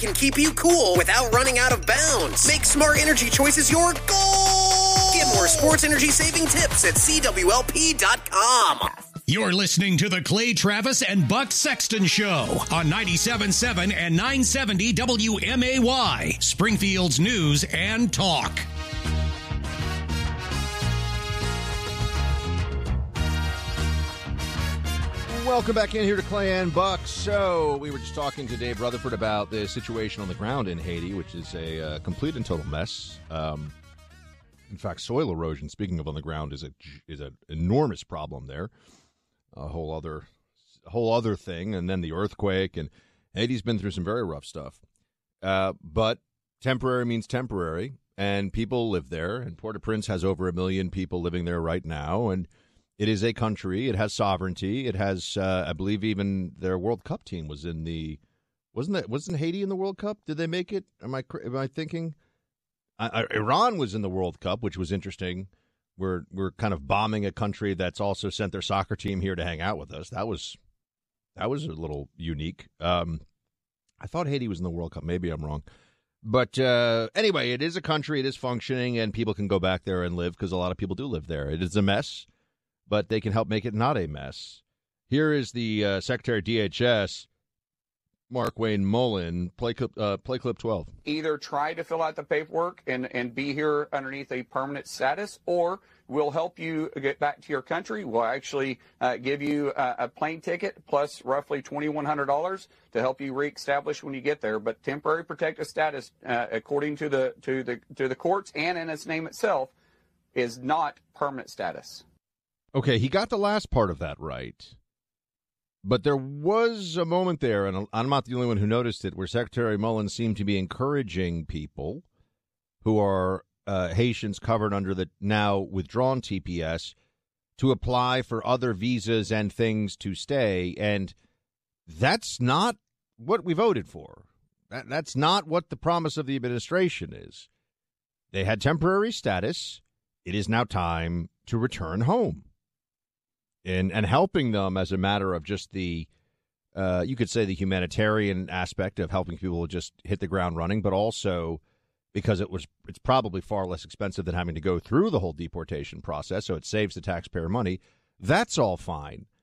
can keep you cool without running out of bounds. Make smart energy choices your goal. Get more sports energy saving tips at CWLP.com. You're listening to the Clay Travis and Buck Sexton Show on 97.7 and 970 WMAY, Springfield's news and talk. Welcome back in here to Clay and Buck. So we were just talking to Dave Rutherford about the situation on the ground in Haiti, which is a complete and total mess. In fact, soil erosion, speaking of on the ground, is an enormous problem there. A whole other thing, and then the earthquake, and Haiti's been through some very rough stuff. But temporary means temporary, and people live there, and Port-au-Prince has over 1 million people living there right now, and it is a country. It has sovereignty. It has, I believe, even their World Cup team was in the. Wasn't Haiti in the World Cup? Did they make it? Am I thinking? Iran was in the World Cup, which was interesting. We're kind of bombing a country that's also sent their soccer team here to hang out with us. That was a little unique. I thought Haiti was in the World Cup. Maybe I'm wrong. But anyway, it is a country. It is functioning, and people can go back there and live because a lot of people do live there. It is a mess, but they can help make it not a mess. Here is the Secretary of DHS, Mark Wayne Mullen. Play clip 12. Either try to fill out the paperwork and be here underneath a permanent status, or we'll help you get back to your country. We'll actually give you a plane ticket plus roughly $2,100 to help you reestablish when you get there. But temporary protected status, according to the courts and in its name itself, is not permanent status. Okay, he got the last part of that right. But there was a moment there, and I'm not the only one who noticed it, where Secretary Mullen seemed to be encouraging people who are Haitians covered under the now withdrawn TPS to apply for other visas and things to stay. And that's not what we voted for. That's not what the promise of the administration is. They had temporary status. It is now time to return home. And helping them as a matter of just the, you could say the humanitarian aspect of helping people just hit the ground running, but also because it's probably far less expensive than having to go through the whole deportation process, so it saves the taxpayer money. That's all fine.